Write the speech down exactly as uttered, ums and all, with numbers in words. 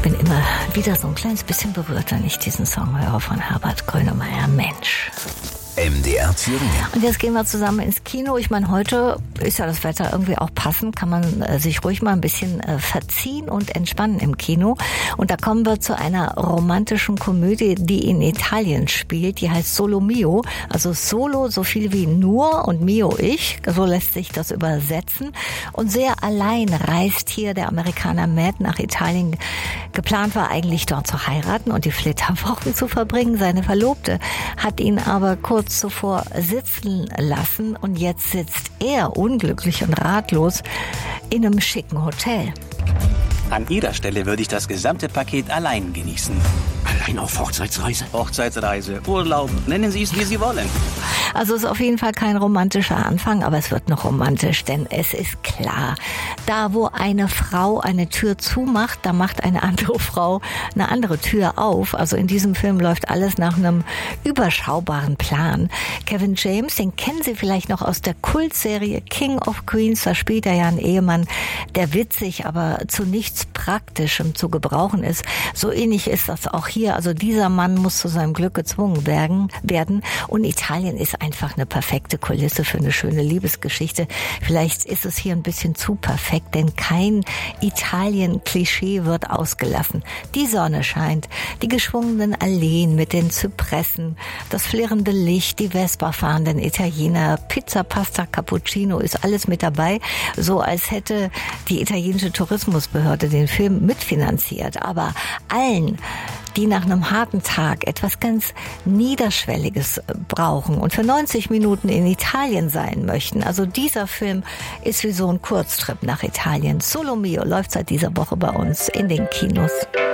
bin immer wieder so ein kleines bisschen berührt, wenn ich diesen Song höre von Herbert Grönemeyer. Mensch. M D R Thüringen. Und jetzt gehen wir zusammen ins Kino. Ich meine, heute ist ja das Wetter irgendwie auch passend, kann man äh, sich ruhig mal ein bisschen äh, verziehen und entspannen im Kino. Und da kommen wir zu einer romantischen Komödie, die in Italien spielt. Die heißt Solo Mio, also Solo so viel wie nur und Mio ich, so lässt sich das übersetzen. Und sehr allein reist hier der Amerikaner Matt nach Italien. Geplant war eigentlich dort zu heiraten und die Flitterwochen zu verbringen. Seine Verlobte hat ihn aber kurz zuvor sitzen lassen und jetzt sitzt er unglücklich und ratlos in einem schicken Hotel. An Ihrer Stelle würde ich das gesamte Paket allein genießen. Allein auf Hochzeitsreise? Hochzeitsreise, Urlaub, nennen Sie es, wie Sie wollen. Also ist auf jeden Fall kein romantischer Anfang, aber es wird noch romantisch, denn es ist klar, da wo eine Frau eine Tür zumacht, da macht eine andere Frau eine andere Tür auf. Also in diesem Film läuft alles nach einem überschaubaren Plan. Kevin James, den kennen Sie vielleicht noch aus der Kultserie King of Queens, da spielt er ja einen Ehemann, der witzig, aber zu nichts Praktischem zu gebrauchen ist. So ähnlich ist das auch hier. Also dieser Mann muss zu seinem Glück gezwungen werden. Und Italien ist einfach eine perfekte Kulisse für eine schöne Liebesgeschichte. Vielleicht ist es hier ein bisschen zu perfekt, denn kein Italien-Klischee wird ausgelassen. Die Sonne scheint, die geschwungenen Alleen mit den Zypressen, das flirrende Licht, die Vespa fahrenden Italiener, Pizza, Pasta, Cappuccino, ist alles mit dabei. So als hätte die italienische Tourismusbehörde den Film mitfinanziert. Aber allen, die nach einem harten Tag etwas ganz Niederschwelliges brauchen und für neunzig Minuten in Italien sein möchten. Also dieser Film ist wie so ein Kurztrip nach Italien. Solo Mio läuft seit dieser Woche bei uns in den Kinos.